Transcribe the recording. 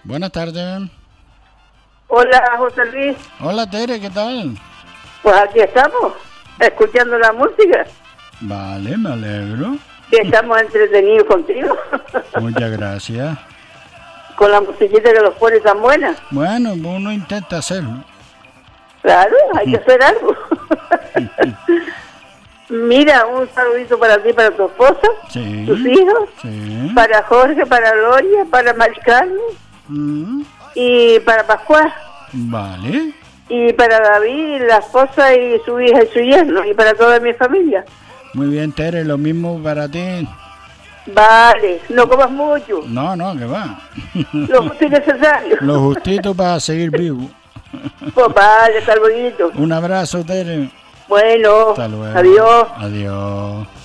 Buenas tardes. Hola, José Luis. Hola, Tere, ¿qué tal? Pues aquí estamos, escuchando la música. Vale, me alegro. Que estamos entretenidos contigo. Muchas gracias. Con la musiquita que los pone tan buena. Bueno, uno intenta hacerlo. Claro, hay que hacer algo. Mira, un saludito para ti, para tu esposa, Sí. tus hijos, Sí. para Jorge, para Gloria, para Maricarmen y para Pascual. Vale. Y para David, la esposa y su hija y su yerno, y para toda mi familia. Muy bien, Tere, lo mismo para ti. Vale, no comas mucho, No, que va. lo justo y necesario. Lo justito para seguir vivo. Pues vale, hasta luego. Un abrazo, Tere. Bueno, Hasta luego. adiós. Adiós.